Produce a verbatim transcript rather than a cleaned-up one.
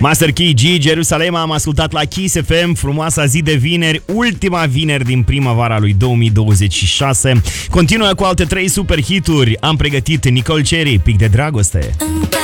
Master Key G, Jerusalem, am ascultat la Kiss F M, frumoasa zi de vineri, ultima vineri din primăvara lui două mii douăzeci și șase. Continuă cu alte trei super hituri. Am pregătit Nicole Cherry, Pic de dragoste.